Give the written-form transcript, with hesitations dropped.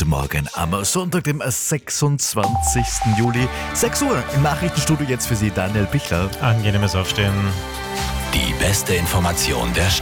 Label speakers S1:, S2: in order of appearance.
S1: Guten Morgen am Sonntag, dem 26. Juli. 6 Uhr im Nachrichtenstudio jetzt für Sie Daniel Bichler.
S2: Angenehmes Aufstehen.
S3: Die beste Information der